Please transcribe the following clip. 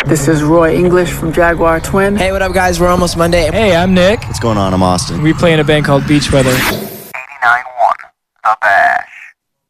This is Roy English from Jaguar Twin. Hey, what up, guys? We're almost Monday. Hey, I'm Nick. What's going on? I'm Austin. We play in a band called Beach Weather. 89.1 The Bag.